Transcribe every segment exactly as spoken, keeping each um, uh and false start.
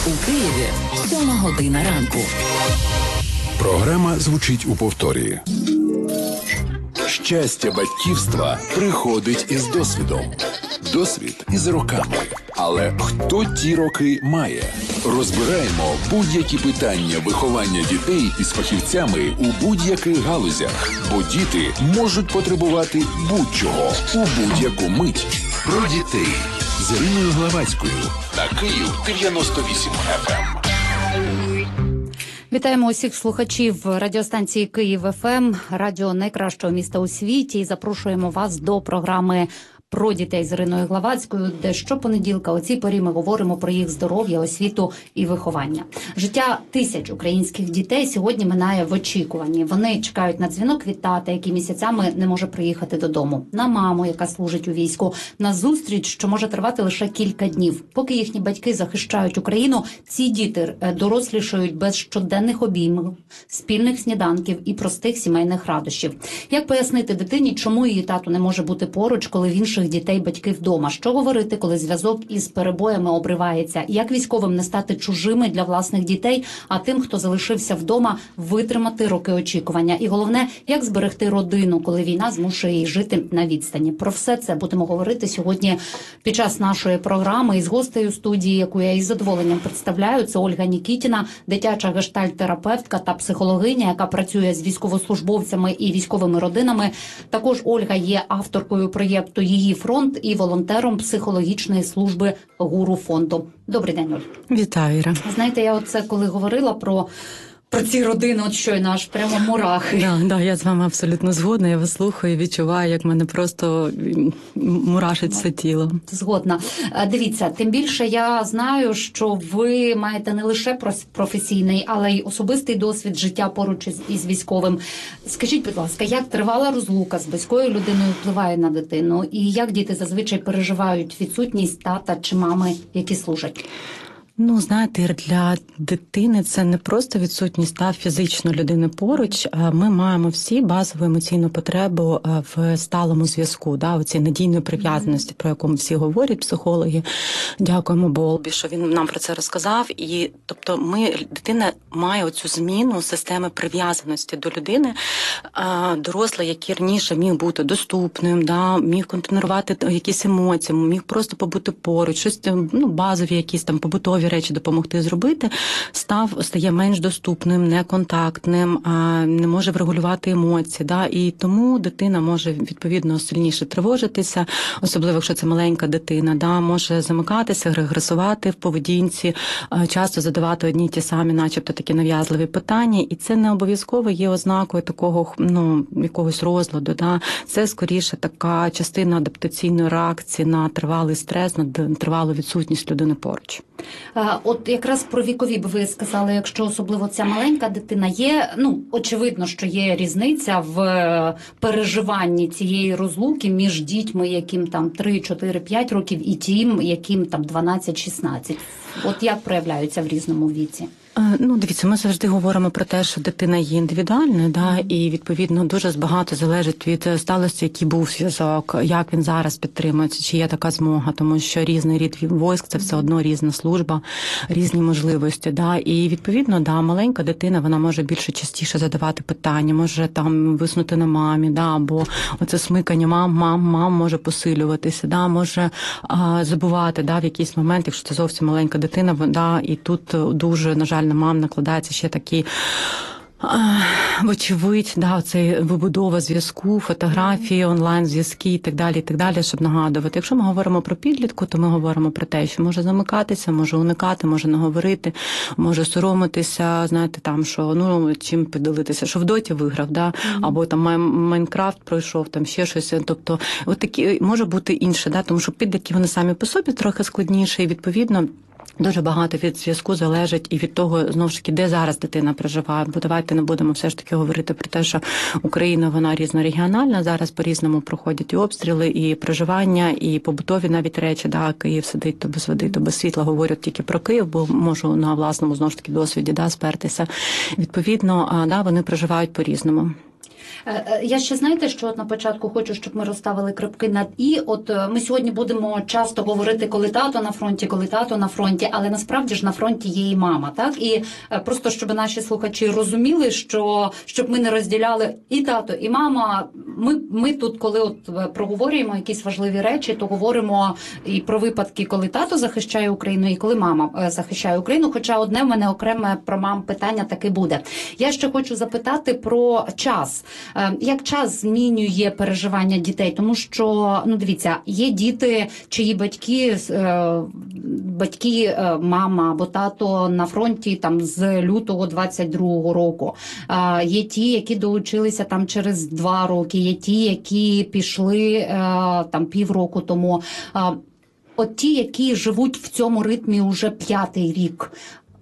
У Києві сьома година ранку. Програма звучить у повторі. Щастя батьківства приходить із досвідом. Досвід із роками. Але хто ті роки має? Розбираємо будь-які питання виховання дітей із фахівцями у будь-яких галузях. Бо діти можуть потребувати будь-чого у будь-яку мить. Про дітей з Іриною Главацькою на Київ дев'яносто вісім еф ем. Вітаємо усіх слухачів радіостанції Київ еф ем, радіо найкращого міста у світі, і запрошуємо вас до програми «Про дітей» з Іриною Главацькою, де щопонеділка о цій порі ми говоримо про їх здоров'я, освіту і виховання. Життя тисяч українських дітей сьогодні минає в очікуванні. Вони чекають на дзвінок від тата, який місяцями не може приїхати додому, на маму, яка служить у війську, на зустріч, що може тривати лише кілька днів. Поки їхні батьки захищають Україну, ці діти дорослішають без щоденних обіймів, спільних сніданків і простих сімейних радощів. Як пояснити дитині, чому її тато не може бути поруч, коли він дітей батьки вдома? Що говорити, коли зв'язок із перебоями обривається? Як військовим не стати чужими для власних дітей, а тим, хто залишився вдома, витримати роки очікування? І головне, як зберегти родину, коли війна змушує її жити на відстані? Про все це будемо говорити сьогодні під час нашої програми із гостею студії, яку я із задоволенням представляю. Це Ольга Нікітіна, дитяча гештальт-терапевтка та психологиня, яка працює з військовослужбовцями і військовими родинами. Також Ольга є авторкою проєкту «Її фронт» і волонтером психологічної служби «Гуру фонду». Добрий день, Оль. Вітаю, Іра. Знаєте, я оце коли говорила про, про ці родини, от щойно аж прямо мурахи. Да, да, я з вами абсолютно згодна, я вас слухаю, відчуваю, як мене просто мурашить все тіло. Згодна. Дивіться, тим більше я знаю, що ви маєте не лише професійний, але й особистий досвід життя поруч із військовим. Скажіть, будь ласка, як тривала розлука з близькою людиною впливає на дитину? І як діти зазвичай переживають відсутність тата чи мами, які служать? Ну, знаєте, для дитини це не просто відсутність та фізично людини поруч. Ми маємо всі базову емоційну потребу в сталому зв'язку, да, оцій надійної прив'язаності, про яку всі говорять психологи. Дякуємо Болбі, що він нам про це розказав. І, тобто, ми, дитина має оцю зміну системи прив'язаності до людини. Дорослий, який раніше міг бути доступним, да, міг контролювати якісь емоції, міг просто побути поруч, щось, ну, базові якісь там побутові речі допомогти зробити, став, стає менш доступним, неконтактним, не може врегулювати емоції. Да? І тому дитина може, відповідно, сильніше тривожитися, особливо, якщо це маленька дитина, да? Може замикатися, регресувати в поведінці, часто задавати одні й ті самі, начебто, такі нав'язливі питання. І це не обов'язково є ознакою такого, ну, якогось розладу. Да? Це, скоріше, така частина адаптаційної реакції на тривалий стрес, на тривалу відсутність людини поруч. От якраз про вікові б ви сказали, якщо особливо ця маленька дитина є, ну, очевидно, що є різниця в переживанні цієї розлуки між дітьми, яким там три, чотири, п'ять років, і тим, яким там дванадцять-шістнадцять. От як проявляються в різному віці? Ну, дивіться, ми завжди говоримо про те, що дитина є індивідуальною, да, і, відповідно, дуже багато залежить від сталості, який був зв'язок, як він зараз підтримується, чи є така змога, тому що різний рід військ – це все одно різна служба, різні можливості, да, і, відповідно, да, маленька дитина, вона може більше частіше задавати питання, може там виснути на мамі, да, або оце смикання мам, мам, мам може посилюватися, да, може а, забувати, да, в якийсь момент, якщо це зовсім маленька дитина, да, і тут дуже, на жаль, на мам накладається ще такі, вочевидь, да, цей вибудова зв'язку, фотографії, онлайн-зв'язки і так далі, і так далі, щоб нагадувати. Якщо ми говоримо про підлітку, то ми говоримо про те, що може замикатися, може уникати, може не говорити, може соромитися, знаєте, там, що, ну, чим поділитися, що в доті виграв, да, mm-hmm. або там Майнкрафт пройшов, там ще щось, тобто, от такі, може бути інше, да, тому що підлітки, вони самі по собі трохи складніші, і, відповідно, дуже багато від зв'язку залежить і від того, знову ж таки, де зараз дитина проживає. Бо давайте не будемо все ж таки говорити про те, що Україна, вона різнорегіональна, зараз по-різному проходять і обстріли, і проживання, і побутові навіть речі, да, Київ сидить то без води, то без світла, говорять тільки про Київ, бо можу на власному, знову ж таки, досвіді, да, спертися. Відповідно, да, вони проживають по-різному. Я ще, знаєте, що от на початку хочу, щоб ми розставили крапки над «і». От ми сьогодні будемо часто говорити, коли тато на фронті, коли тато на фронті, але насправді ж на фронті є і мама, так? І просто, щоб наші слухачі розуміли, що щоб ми не розділяли і тато, і мама. Ми, ми тут, коли от проговорюємо якісь важливі речі, то говоримо і про випадки, коли тато захищає Україну, і коли мама захищає Україну. Хоча одне в мене окреме про мам питання таки буде. Я ще хочу запитати про час. Як час змінює переживання дітей? Тому що, ну дивіться, є діти, чиї батьки, батьки, мама або тато на фронті там з лютого двадцять другого року. Є ті, які долучилися там через два роки, є ті, які пішли там півроку тому. От ті, які живуть в цьому ритмі уже п'ятий рік.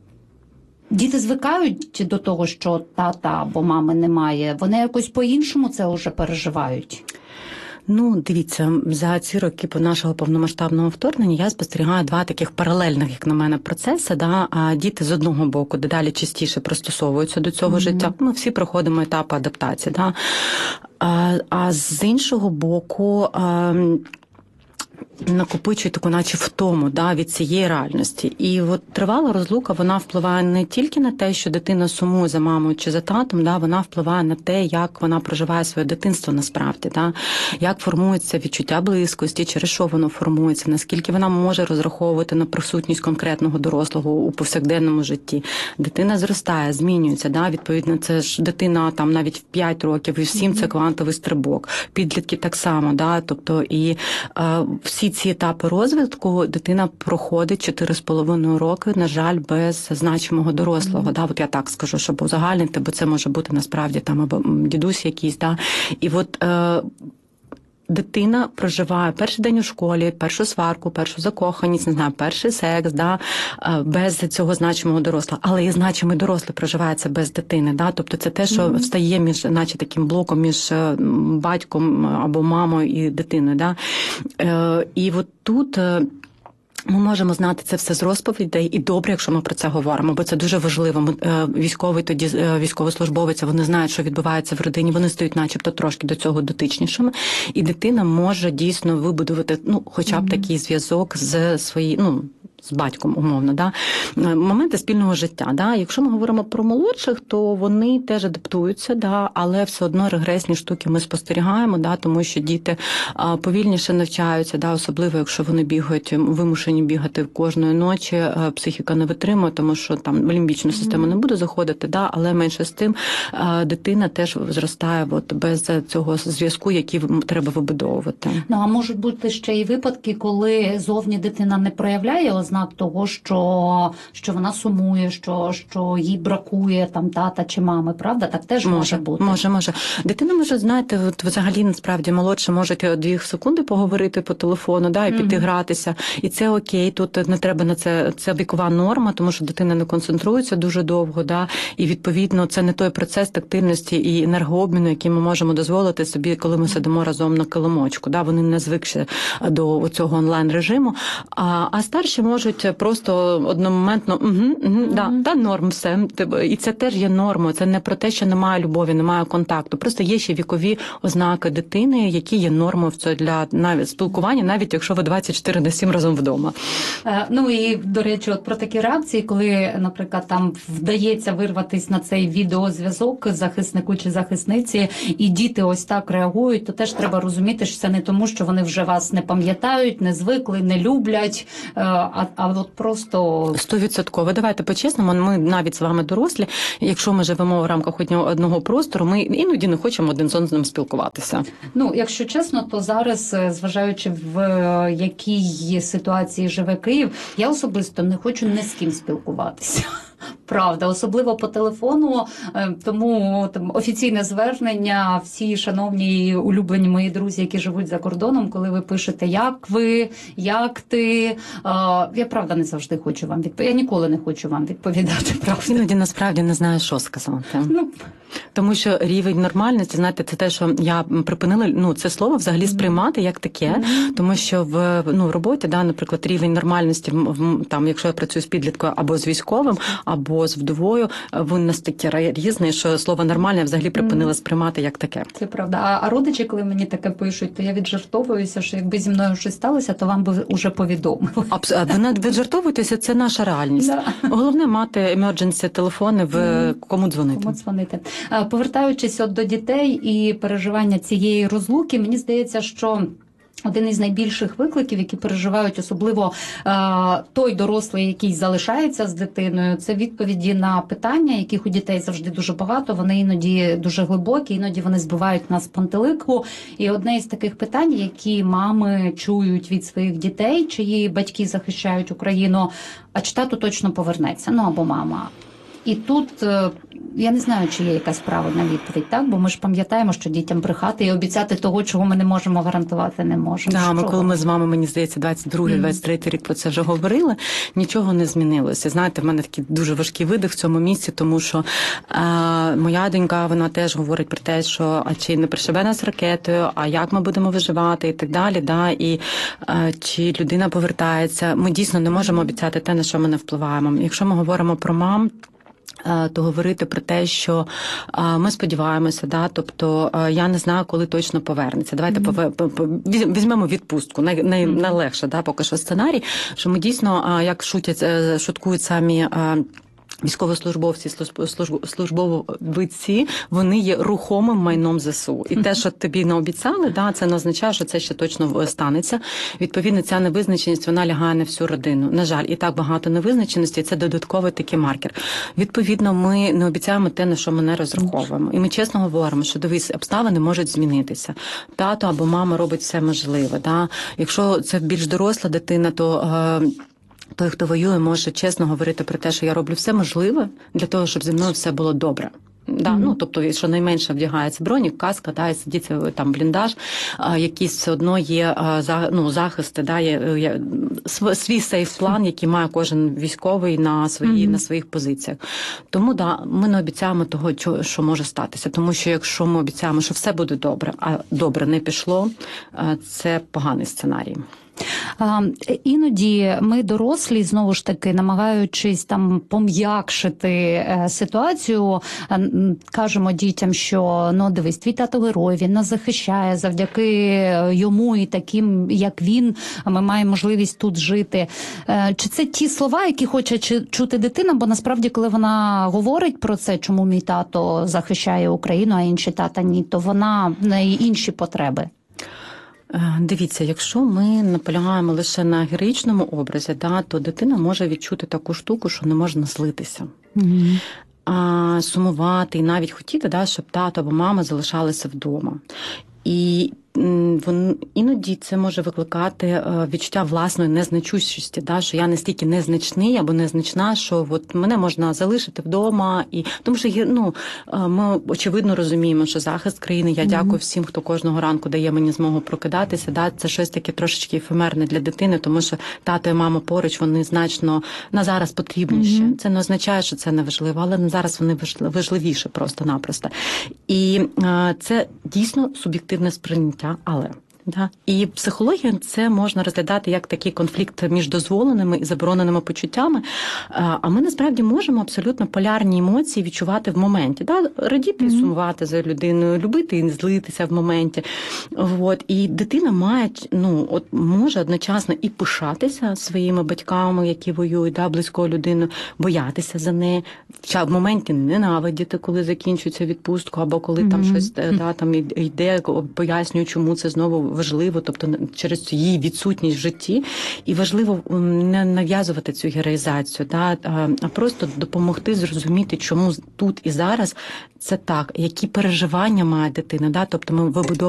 Діти звикають до того, що тата або мами немає? Вони якось по-іншому це вже переживають? Ну, дивіться, за ці роки по нашого повномасштабного вторгнення я спостерігаю два таких паралельних, як на мене, процеси. Да? А діти з одного боку дедалі частіше пристосовуються до цього mm-hmm. життя. Ми всі проходимо етапи адаптації. Да? А, а з іншого боку... А, накопичують таку наче втому, да, від цієї реальності. І от тривала розлука, вона впливає не тільки на те, що дитина сумує за мамою чи за татом, да, вона впливає на те, як вона проживає своє дитинство насправді, да, як формується відчуття близькості, через що воно формується, наскільки вона може розраховувати на присутність конкретного дорослого у повсякденному житті. Дитина зростає, змінюється, да, відповідно, це ж дитина там навіть в п'ять років, і в сім це квантовий стрибок. Підлітки так само, да, тобто і е, всі ці етапи розвитку дитина проходить чотири з половиною роки, на жаль, без значимого дорослого. Mm-hmm. Да, от я так скажу, щоб узагальнити, бо це може бути насправді там або дідусь якийсь. Да. І от е, дитина проживає перший день у школі, першу сварку, першу закоханість, не знаю, перший секс, да, без цього значимого дорослого. Але і значимий дорослий проживає це без дитини. Да? Тобто це те, що mm-hmm. встає між, наче таким блоком між батьком або мамою і дитиною. Да? Е, і от тут... Ми можемо знати це все з розповідей, і добре, якщо ми про це говоримо, бо це дуже важливо. Ми, військовий тоді, військовослужбовець, вони знають, що відбувається в родині, вони стають начебто трошки до цього дотичнішими, і дитина може дійсно вибудувати, ну, хоча б mm-hmm. такий зв'язок з своєю, ну, з батьком, умовно, да, моменти спільного життя. Да. Якщо ми говоримо про молодших, то вони теж адаптуються, да, але все одно регресні штуки ми спостерігаємо, да, тому що діти повільніше навчаються, да, особливо, якщо вони бігають, вимушені бігати кожної ночі, психіка не витримує, тому що там лімбічну систему mm-hmm. не буде заходити, да, але менше з тим дитина теж зростає от, без цього зв'язку, який треба вибудовувати. Ну, а можуть бути ще й випадки, коли зовні дитина не проявляє ознак того, що, що вона сумує, що, що їй бракує там тата чи мами, правда? Так теж може, може бути. Може, може. Дитина може, знаєте, от взагалі, насправді, молодше можуть дві секунди поговорити по телефону, да, і піти mm-hmm. гратися. І це окей, тут не треба на це, це вікова норма, тому що дитина не концентрується дуже довго, да, і відповідно це не той процес тактильності і енергообміну, який ми можемо дозволити собі, коли ми сидимо разом на килимочку, да, вони не звикші до цього онлайн-режиму, а, а старші можуть просто одномоментно, угу, угу, mm-hmm. да, та норм все. І це теж є нормою. Це не про те, що немає любові, немає контакту. Просто є ще вікові ознаки дитини, які є нормою для навіть спілкування, навіть якщо ви двадцять чотири на сім разом вдома. Ну і, до речі, от про такі реакції, коли, наприклад, там вдається вирватися на цей відеозв'язок захиснику чи захисниці, і діти ось так реагують, то теж треба розуміти, що це не тому, що вони вже вас не пам'ятають, не звикли, не люблять, а, а от просто... Стовідсотково. Давайте по-чесному, ми навіть з вами дорослі, якщо ми живемо в рамках одного простору, ми іноді не хочемо один з одним спілкуватися. Ну, якщо чесно, то зараз, зважаючи в якій ситуації живе Київ, я особисто не хочу ні з ким спілкуватися. Правда, особливо по телефону, тому там, офіційне звернення, всі шановні улюблені мої друзі, які живуть за кордоном, коли ви пишете, як ви, як ти, я правда не завжди хочу вам відповідати, я ніколи не хочу вам відповідати, правда. Іноді насправді не знаю, що сказати. Ну, Тому що рівень нормальності, знаєте, це те, що я припинила, ну, це слово взагалі сприймати як таке, mm-hmm. тому що в, ну, в роботі, да, наприклад, рівень нормальності, там, якщо я працюю з підліткою або з військовим, або з вдовою, він настільки різний, що слово нормальне взагалі припинила mm-hmm. сприймати як таке. Це правда. А, а родичі, коли мені таке пишуть, то я віджартовуюся, що якби зі мною щось сталося, то вам би вже повідомили. Абсолютно. Ви не віджартовуєтеся, це наша реальність. Да. Головне мати emergency телефони, в mm-hmm. кому дзвонити. Кому дзвонити. Повертаючись от до дітей і переживання цієї розлуки, мені здається, що один із найбільших викликів, які переживають особливо е, той дорослий, який залишається з дитиною, це відповіді на питання, яких у дітей завжди дуже багато, вони іноді дуже глибокі, іноді вони збивають нас з пантелику. І одне із таких питань, які мами чують від своїх дітей, чиї батьки захищають Україну, а чи тато точно повернеться, ну або мама. І тут я не знаю, чи є якась правильна відповідь, так? Бо ми ж пам'ятаємо, що дітям брехати і обіцяти того, чого ми не можемо гарантувати, не можемо. Так, ми, коли ми з вами, мені здається, двадцять другий двадцять третій рік про це вже говорили, нічого не змінилося. Знаєте, в мене такий дуже важкий видих в цьому місці, тому що е, моя донька, вона теж говорить про те, що а чи не пришибе нас ракетою, а як ми будемо виживати і так далі, да? І е, чи людина повертається. Ми дійсно не можемо обіцяти те, на що ми не впливаємо. Якщо ми говоримо про мам, то говорити про те, що ми сподіваємося, да, тобто я не знаю, коли точно повернеться. Давайте mm-hmm. візьмемо відпустку, най, най, найлегше, да, поки що сценарій, що ми дійсно, як шутять, шуткують самі військовослужбовці, службовиці, вони є рухомим майном ЗСУ. І те, що тобі не обіцяли, да, це не означає, що це ще точно станеться. Відповідно, ця невизначеність, вона лягає на всю родину. На жаль, і так багато невизначеності, це додатковий такий маркер. Відповідно, ми не обіцяємо те, на що ми не розраховуємо. І ми чесно говоримо, що, дивись, обставини можуть змінитися. Тато або мама робить все можливе. Да? Якщо це більш доросла дитина, то той, хто воює, може чесно говорити про те, що я роблю все можливе для того, щоб зі мною все було добре. Да, mm-hmm. ну, тобто, що найменше вдягається бронік, каска, да, і сидіться там бліндаж, а, якийсь все одно є а, за, ну, захисти, да, є, є свій сейф-план, який має кожен військовий на, свої, mm-hmm. на своїх позиціях. Тому, да, ми не обіцяємо того, що, що може статися. Тому що якщо ми обіцяємо, що все буде добре, а добре не пішло, це поганий сценарій. Іноді ми дорослі, знову ж таки, намагаючись там пом'якшити ситуацію, кажемо дітям, що ну дивись, твій тато герой, він нас захищає, завдяки йому і таким, як він, ми маємо можливість тут жити. Чи це ті слова, які хоче чути дитина, бо насправді, коли вона говорить про це, чому мій тато захищає Україну, а інші тата ні, то вона, в неї інші потреби. Дивіться, якщо ми наполягаємо лише на героїчному образі, да, то дитина може відчути таку штуку, що не можна злитися. Mm-hmm. А, сумувати і навіть хотіти, да, щоб тато або мама залишалися вдома. І Вон, іноді це може викликати відчуття власної незначущості, да, що я настільки незначний або незначна, що от мене можна залишити вдома. І тому що ну, ми очевидно розуміємо, що захист країни, я mm-hmm. дякую всім, хто кожного ранку дає мені змогу прокидатися. Да, це щось таке трошечки ефемерне для дитини, тому що тато і мама поруч, вони значно на зараз потрібніші. Mm-hmm. Це не означає, що це не важливо, але на зараз вони важливіші просто-напросто. І а, це дійсно суб'єктивне сприйняття. Але да. І психологія це можна розглядати як такий конфлікт між дозволеними і забороненими почуттями. А ми насправді можемо абсолютно полярні емоції відчувати в моменті. Да? Радіти і mm-hmm. сумувати за людиною, любити і злитися в моменті. От. І дитина має, ну, от, може одночасно і пишатися своїми батьками, які воюють, да, близькою людиною, боятися за неї, в моменті ненавидіти, коли закінчується відпустку, або коли mm-hmm. там щось да, там йде, пояснює, чому це знову важливо, тобто через її відсутність в житті. І важливо не нав'язувати цю героїзацію, да, а просто допомогти зрозуміти, чому тут і зараз це так, які переживання має дитина. Да? Тобто ми вибудовуємо